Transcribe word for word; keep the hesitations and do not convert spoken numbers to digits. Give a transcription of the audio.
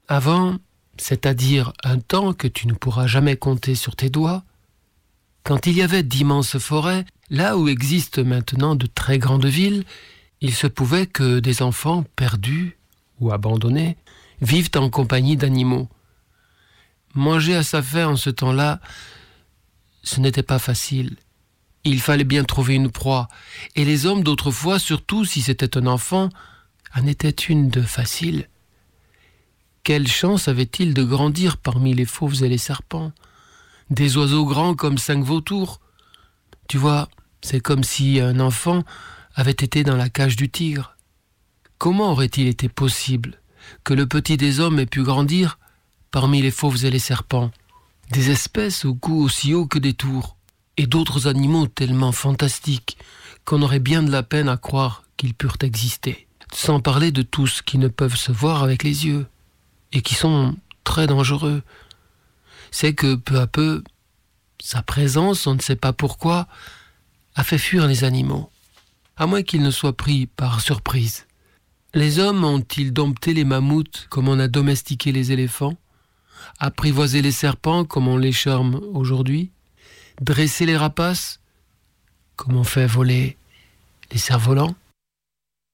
Avant, c'est-à-dire un temps que tu ne pourras jamais compter sur tes doigts, quand il y avait d'immenses forêts, là où existent maintenant de très grandes villes, il se pouvait que des enfants perdus ou abandonnés vivent en compagnie d'animaux. Manger à sa faim en ce temps-là, ce n'était pas facile. Il fallait bien trouver une proie, et les hommes d'autrefois, surtout si c'était un enfant, en étaient une de facile. Quelle chance avait-il de grandir parmi les fauves et les serpents, des oiseaux grands comme cinq vautours. Tu vois, c'est comme si un enfant avait été dans la cage du tigre. Comment aurait-il été possible que le petit des hommes ait pu grandir parmi les fauves et les serpents, des espèces au cou aussi haut que des tours, et d'autres animaux tellement fantastiques qu'on aurait bien de la peine à croire qu'ils purent exister, sans parler de tous qui ne peuvent se voir avec les yeux, et qui sont très dangereux. C'est que peu à peu, sa présence, on ne sait pas pourquoi, a fait fuir les animaux, à moins qu'ils ne soient pris par surprise. Les hommes ont-ils dompté les mammouths comme on a domestiqué les éléphants, apprivoisé les serpents comme on les charme aujourd'hui, dressé les rapaces comme on fait voler les cerfs-volants?